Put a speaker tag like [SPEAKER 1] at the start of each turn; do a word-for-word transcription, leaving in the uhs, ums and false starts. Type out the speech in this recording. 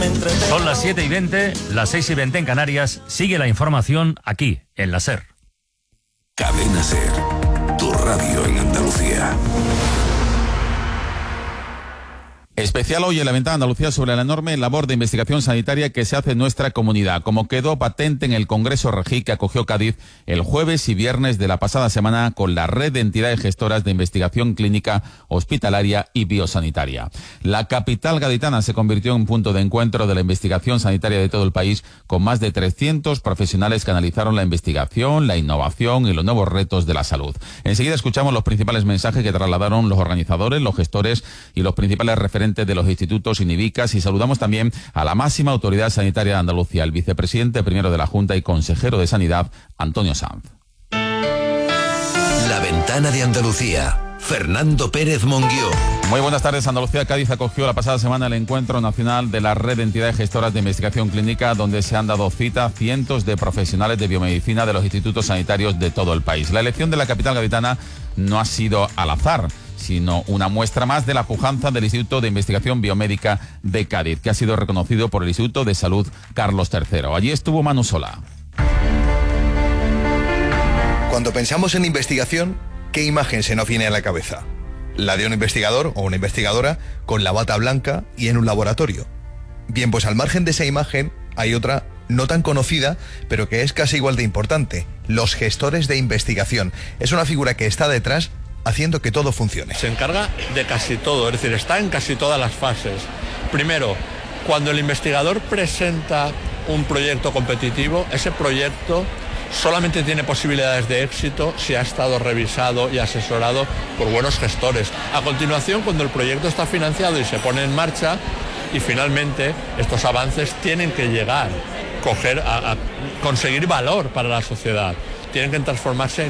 [SPEAKER 1] me entretengo.
[SPEAKER 2] Son las siete y veinte, las seis y veinte en Canarias. Sigue la información aquí, en la SER.
[SPEAKER 3] Cadena SER, tu radio en Andalucía. Especial hoy en La Ventana de Andalucía sobre la enorme labor de investigación sanitaria que se hace en nuestra comunidad, como quedó patente en el Congreso Regi que acogió Cádiz el jueves y viernes de la pasada semana con la red de entidades gestoras de investigación clínica, hospitalaria y biosanitaria. La capital gaditana se convirtió en un punto de encuentro de la investigación sanitaria de todo el país, con más de trescientos profesionales que analizaron la investigación, la innovación y los nuevos retos de la salud. Enseguida escuchamos los principales mensajes que trasladaron los organizadores, los gestores y los principales referentes de los institutos INIVICAS, y saludamos también a la máxima autoridad sanitaria de Andalucía, el vicepresidente primero de la Junta y consejero de Sanidad, Antonio Sanz.
[SPEAKER 4] La Ventana de Andalucía, Fernando Pérez Monguió.
[SPEAKER 3] Muy buenas tardes. Andalucía. Cádiz acogió la pasada semana el encuentro nacional de la red de entidades gestoras de investigación clínica, donde se han dado cita cientos de profesionales de biomedicina de los institutos sanitarios de todo el país. La elección de la capital gaditana no ha sido al azar, sino una muestra más de la pujanza del Instituto de Investigación Biomédica de Cádiz, que ha sido reconocido por el Instituto de Salud Carlos tercero. Allí estuvo Manu Sola.
[SPEAKER 5] Cuando pensamos en investigación, ¿qué imagen se nos viene a la cabeza? La de un investigador o una investigadora con la bata blanca y en un laboratorio. Bien, pues al margen de esa imagen hay otra no tan conocida, pero que es casi igual de importante: los gestores de investigación. Es una figura que está detrás haciendo que todo funcione.
[SPEAKER 6] Se encarga de casi todo, es decir, está en casi todas las fases. Primero, cuando el investigador presenta un proyecto competitivo, ese proyecto solamente tiene posibilidades de éxito si ha estado revisado y asesorado por buenos gestores. A continuación, cuando el proyecto está financiado y se pone en marcha, y finalmente estos avances tienen que llegar, coger a, a conseguir valor para la sociedad, tienen que transformarse en